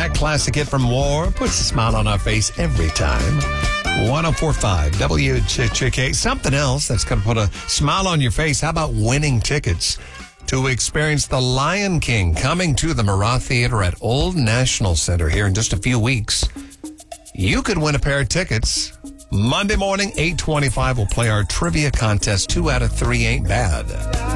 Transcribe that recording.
That classic hit from War puts a smile on our face every time. 104.5 WCHK. Something else that's going to put a smile on your face. How about winning tickets to experience The Lion King coming to the Murat Theater at Old National Center here in just a few weeks? You could win a pair of tickets. Monday morning, 8:25, we'll play our trivia contest. 2 out of 3 ain't bad.